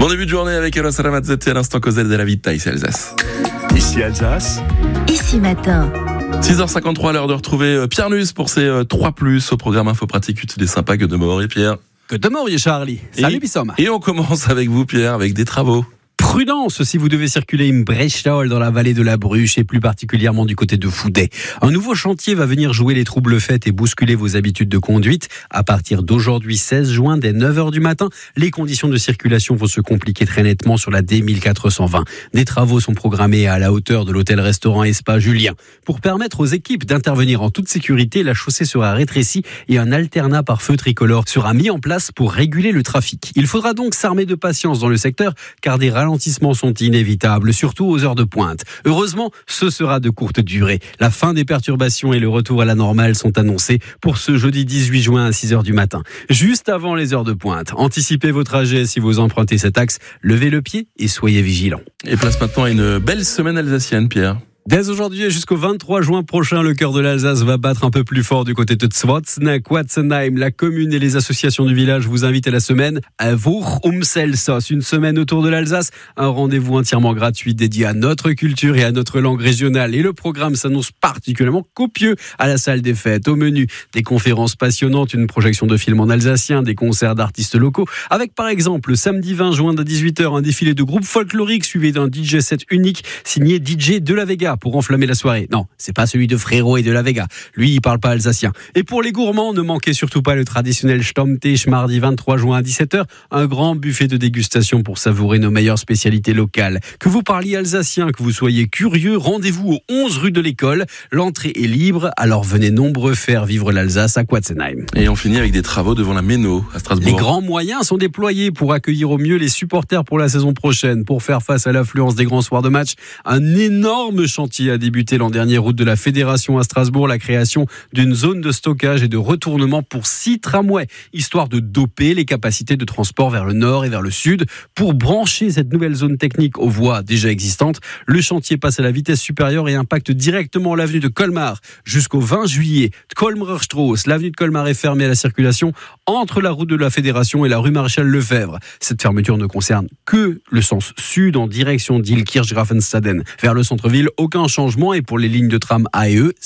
Bon début de journée avec Eros Ramazzotti à l'instant Cosel de la Vita, ici Alsace. Ici Alsace. Ici matin. 6h53 à l'heure de retrouver Pierre Nuss pour ses 3+, au programme Info Pratique Utile et Sympa. Que de mort et Pierre. Que de mort, Charlie. Salut, Bissom. Et on commence avec vous, Pierre, avec des travaux. Prudence si vous devez circuler une Brechtal dans la vallée de la Bruche et plus particulièrement du côté de Fouday. Un nouveau chantier va venir jouer les troubles faits et bousculer vos habitudes de conduite. À partir d'aujourd'hui 16 juin, dès 9h du matin, les conditions de circulation vont se compliquer très nettement sur la D1420. Des travaux sont programmés à la hauteur de l'hôtel-restaurant Spa Julien. Pour permettre aux équipes d'intervenir en toute sécurité, la chaussée sera rétrécie et un alternat par feu tricolore sera mis en place pour réguler le trafic. Il faudra donc s'armer de patience dans le secteur car des ralentissements sont inévitables, surtout aux heures de pointe. Heureusement, ce sera de courte durée. La fin des perturbations et le retour à la normale sont annoncés pour ce jeudi 18 juin à 6h du matin. Juste avant les heures de pointe. Anticipez vos trajets si vous empruntez cet axe, levez le pied et soyez vigilants. Et place maintenant à une belle semaine alsacienne, Pierre. Dès aujourd'hui et jusqu'au 23 juin prochain, le cœur de l'Alsace va battre un peu plus fort du côté de Zwotznach, Watzenheim. La commune et les associations du village vous invitent à la semaine à Wurch-um-Selsos, une semaine autour de l'Alsace. Un rendez-vous entièrement gratuit dédié à notre culture et à notre langue régionale. Et le programme s'annonce particulièrement copieux à la salle des fêtes. Au menu, des conférences passionnantes, une projection de films en alsacien, des concerts d'artistes locaux, avec par exemple le samedi 20 juin à 18h, un défilé de groupes folkloriques suivi d'un DJ set unique signé DJ de la Vega pour enflammer la soirée. Non, c'est pas celui de Frérot et de la Vega. Lui, il parle pas alsacien. Et pour les gourmands, ne manquez surtout pas le traditionnel Stammtisch mardi 23 juin à 17h, un grand buffet de dégustation pour savourer nos meilleures spécialités locales. Que vous parliez alsacien, que vous soyez curieux, rendez-vous au 11 rue de l'École. L'entrée est libre, alors venez nombreux faire vivre l'Alsace à Quatzenheim. Et on finit avec des travaux devant la Méno à Strasbourg. Les grands moyens sont déployés pour accueillir au mieux les supporters pour la saison prochaine. Pour faire face à l'affluence des grands soirs de match, un énorme chantier a débuté l'an dernier, route de la Fédération à Strasbourg, la création d'une zone de stockage et de retournement pour 6 tramways, histoire de doper les capacités de transport vers le nord et vers le sud. Pour brancher cette nouvelle zone technique aux voies déjà existantes, le chantier passe à la vitesse supérieure et impacte directement l'avenue de Colmar jusqu'au 20 juillet. Colmarstrasse, l'avenue de Colmar est fermée à la circulation entre la route de la Fédération et la rue Maréchal Lefebvre. Cette fermeture ne concerne que le sens sud en direction d'Ilkirch-Grafenstaden. Vers le centre-ville, aucun changement, et pour les lignes de tram A et E,